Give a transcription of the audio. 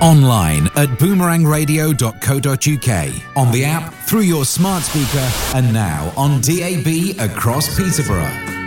Online at boomerangradio.co.uk, on the app, through your smart speaker, and now on DAB across Peterborough.